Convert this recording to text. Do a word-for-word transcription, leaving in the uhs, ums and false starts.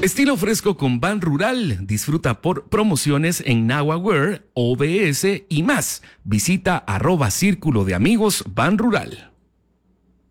Estilo fresco con Ban Rural. Disfruta por promociones en Nahuawear, O B S y más. Visita arroba Círculo de Amigos Ban Rural.